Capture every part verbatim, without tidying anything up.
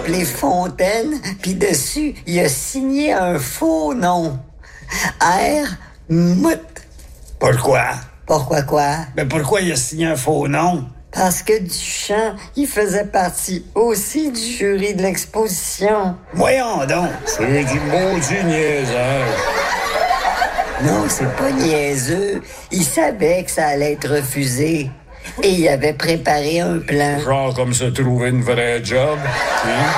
appelé Fontaine, puis dessus, il a signé un faux nom. R. Mout. Pourquoi? Pourquoi quoi? Ben pourquoi il a signé un faux nom? Parce que Duchamp, il faisait partie aussi du jury de l'exposition. Voyons donc. C'est du maudit niaiseur. Non, c'est pas niaiseux. Il savait que ça allait être refusé. Et il avait préparé un plan. Genre comme se trouver une vraie job. Hein?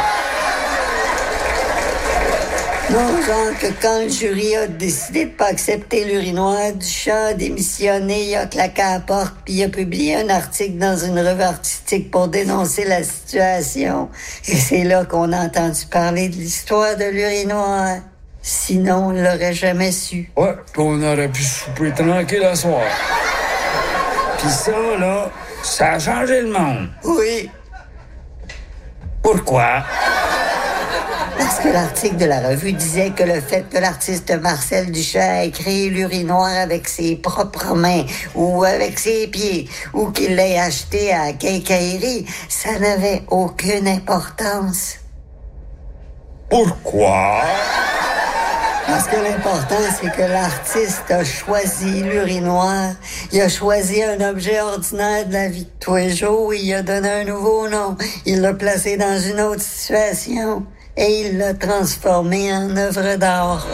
Non, genre que quand le jury a décidé de pas accepter l'urinoir, Duchamp a démissionné, il a claqué à la porte, puis il a publié un article dans une revue artistique pour dénoncer la situation. Et c'est là qu'on a entendu parler de l'histoire de l'urinoir. Sinon, on l'aurait jamais su. Ouais, pis on aurait pu souper tranquille à soir. Pis ça, là, ça a changé le monde. Oui, Pourquoi? parce que l'article de la revue disait que le fait que l'artiste Marcel Duchamp ait créé l'urinoir avec ses propres mains ou avec ses pieds ou qu'il l'ait acheté à quincaillerie, ça n'avait aucune importance. Pourquoi? Parce que l'important, c'est que l'artiste a choisi l'urinoir. Il a choisi un objet ordinaire de la vie de tous les jours et il a donné un nouveau nom. Il l'a placé dans une autre situation et il l'a transformé en œuvre d'art.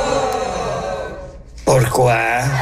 Pourquoi?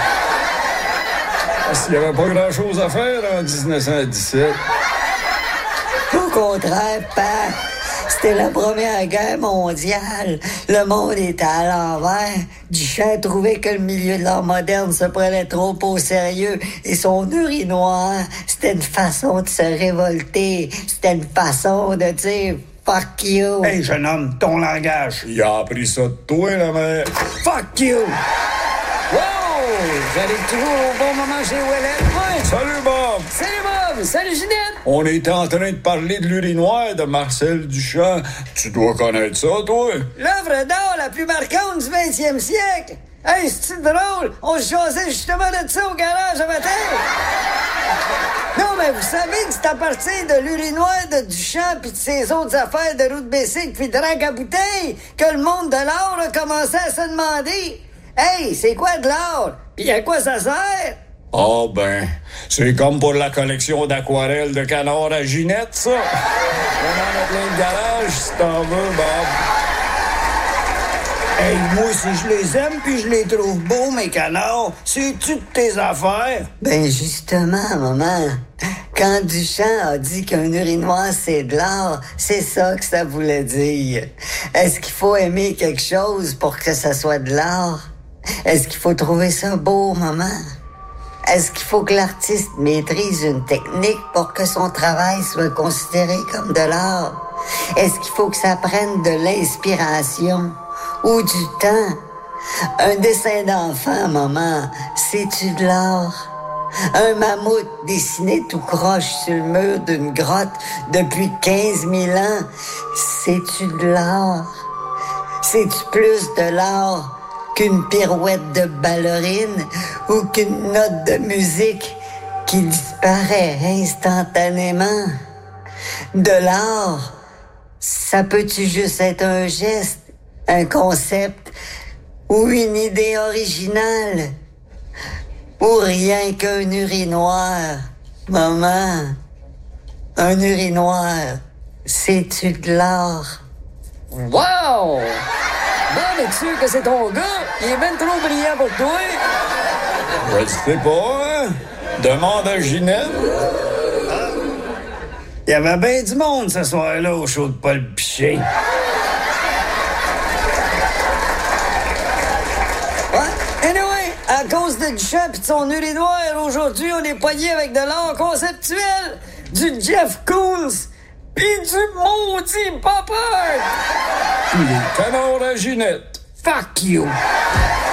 Parce qu'il n'y avait pas grand-chose à faire en dix-neuf cent dix-sept. Au contraire, pas. C'était la Première Guerre mondiale. Le monde était à l'envers. Duchamp trouvait que le milieu de l'art moderne se prenait trop au sérieux et son urinoir, c'était une façon de se révolter. C'était une façon de dire « fuck you ». Hey, jeune homme, ton langage. Il a appris ça de toi, la mère. Fuck you! Wow! J'arrive toujours au bon moment chez Ouellet. Ouais. Salut, Bob! Salut Bob! Salut Ginette! On était en train de parler de l'urinoir de Marcel Duchamp. Tu dois connaître ça, toi? L'œuvre d'art la plus marquante du vingtième siècle! Hey, c'est drôle! On se jasait justement de ça au garage ce matin! Non, mais vous savez que c'est à partir de l'urinoir de Duchamp puis de ses autres affaires de route bicycle puis de drague à bouteille que le monde de l'art a commencé à se demander « Hey, c'est quoi de l'art? Puis à quoi ça sert? » Ah ben, c'est comme pour la collection d'aquarelles de canard à Ginette, ça. On en a plein de garage, si t'en veux, Bob. Hey, moi, si je les aime puis je les trouve beaux, mes canards, c'est-tu de tes affaires? Ben justement, maman, quand Duchamp a dit qu'un urinoir c'est de l'art, c'est ça que ça voulait dire. Est-ce qu'il faut aimer quelque chose pour que ça soit de l'art? Est-ce qu'il faut trouver ça beau, maman? Est-ce qu'il faut que l'artiste maîtrise une technique pour que son travail soit considéré comme de l'art? Est-ce qu'il faut que ça prenne de l'inspiration ou du temps? Un dessin d'enfant, maman, c'est-tu de l'art? Un mammouth dessiné tout croche sur le mur d'une grotte depuis quinze mille ans, c'est-tu de l'art? C'est-tu plus de l'art qu'une pirouette de ballerine ou qu'une note de musique qui disparaît instantanément? De l'art, ça peut-tu juste être un geste, un concept ou une idée originale? Ou rien qu'un urinoir? Maman, un urinoir, c'est-tu de l'art? Wow! Bon, es-tu sûr que c'est ton gars? Il est ben trop brillant pour toi. Je sais pas, hein? Demande à Ginette. Il y avait bien du monde ce soir-là au show de Paul Piché. Ouais. Anyway, à cause de Duchamp et de son urinoir, aujourd'hui, on est poigné avec de l'art conceptuel, du Jeff Koons pis du maudit Pop Art. Les canards à Ginette. Fuck you!